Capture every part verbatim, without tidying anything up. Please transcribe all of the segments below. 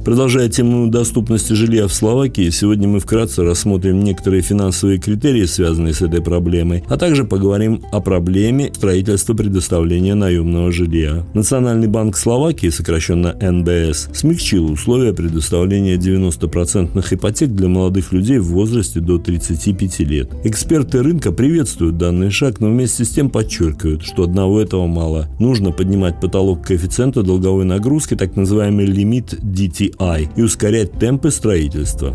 Продолжая тему доступности жилья в Словакии, сегодня мы вкратце рассмотрим некоторые финансовые критерии, связанные с этой проблемой, а также поговорим о проблеме строительства предоставления наемного жилья. Национальный банк Словакии, сокращенно эн бэ эс, смягчил условия предоставления девяносто процентов ипотек для молодых людей в возрасте до тридцати пяти лет. Эксперты рынка приветствуют данный шаг, но вместе с тем подчеркивают, что одного этого мало. Нужно поднимать потолок коэффициента долговой нагрузки, так называемый лимит ди ти ай, и ускорять темпы строительства.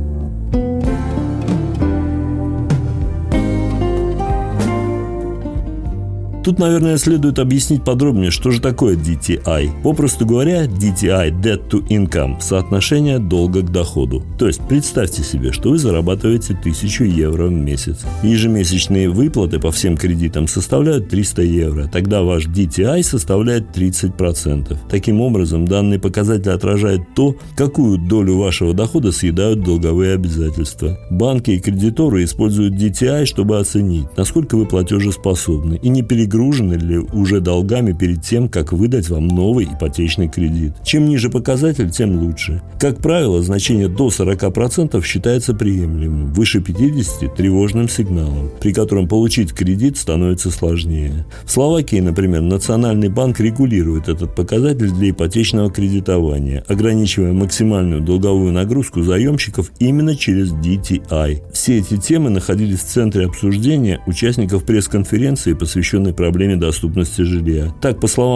Тут, наверное, следует объяснить подробнее, что же такое ди ти ай. Попросту говоря, ди ти ай – Debt to Income – соотношение долга к доходу. То есть, представьте себе, что вы зарабатываете тысячу евро в месяц. Ежемесячные выплаты по всем кредитам составляют триста евро. Тогда ваш ди ти ай составляет тридцать процентов. Таким образом, данный показатель отражает то, какую долю вашего дохода съедают долговые обязательства. Банки и кредиторы используют ди ти ай, чтобы оценить, насколько вы платежеспособны и не перегружены Перегружены ли уже долгами перед тем, как выдать вам новый ипотечный кредит. Чем ниже показатель, тем лучше. Как правило, значение до сорока процентов считается приемлемым, выше пятидесяти процентов – тревожным сигналом, при котором получить кредит становится сложнее. В Словакии, например, Национальный банк регулирует этот показатель для ипотечного кредитования, ограничивая максимальную долговую нагрузку заемщиков именно через ди ти ай. Все эти темы находились в центре обсуждения участников пресс-конференции, посвященной проблеме доступности жилья. Так, по словам